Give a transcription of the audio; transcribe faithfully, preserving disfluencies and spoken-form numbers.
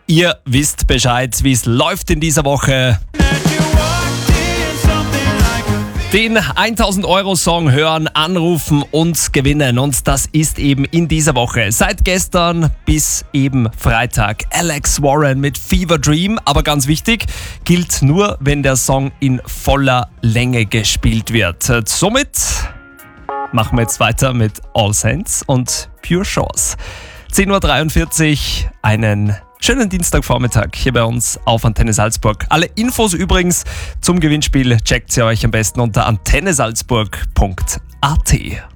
Ihr wisst Bescheid, wie es läuft in dieser Woche. Den tausend Euro Song hören, anrufen und gewinnen. Und das ist eben in dieser Woche. Seit gestern bis eben Freitag. Alex Warren mit Fever Dream. Aber ganz wichtig, gilt nur, wenn der Song in voller Länge gespielt wird. Somit machen wir jetzt weiter mit All Saints und Pure Shores. zehn Uhr dreiundvierzig, einen schönen Dienstagvormittag hier bei uns auf Antenne Salzburg. Alle Infos übrigens zum Gewinnspiel checkt ihr euch am besten unter antenne salzburg punkt a t.